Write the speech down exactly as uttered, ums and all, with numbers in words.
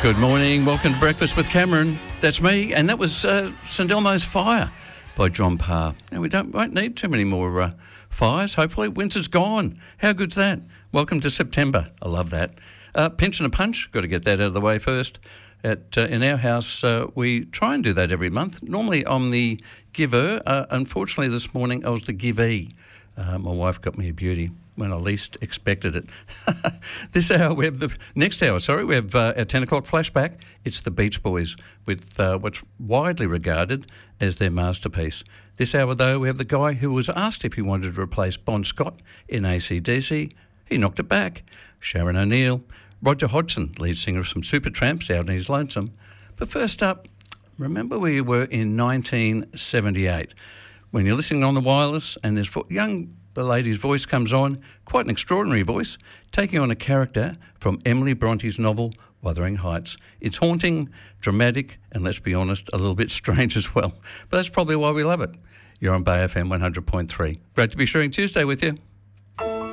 Good morning. Welcome to Breakfast with Cameron. That's me. And that was uh, St Elmo's Fire by John Parr. Now, we don't won't need too many more uh, fires. Hopefully, winter's gone. How good's that? Welcome to September. I love that. Uh, pinch and a punch. Got to get that out of the way first. At uh, in our house, uh, we try and do that every month. Normally, I'm the giver. Uh, unfortunately, this morning I was the givee. Uh, my wife got me a beauty when I least expected it. This hour, we have the next hour, sorry, we have uh, our ten o'clock flashback. It's the Beach Boys with uh, what's widely regarded as their masterpiece. This hour, though, we have the guy who was asked if he wanted to replace Bon Scott in A C D C. He knocked it back. Sharon O'Neill. Roger Hodgson, lead singer of some Supertramps, out in his lonesome. But first up, remember we were in nineteen seventy-eight. When you're listening on the wireless and this young the lady's voice comes on, quite an extraordinary voice, taking on a character from Emily Bronte's novel, Wuthering Heights. It's haunting, dramatic, and let's be honest, a little bit strange as well. But that's probably why we love it. You're on Bay F M one hundred point three. Great to be sharing Tuesday with you.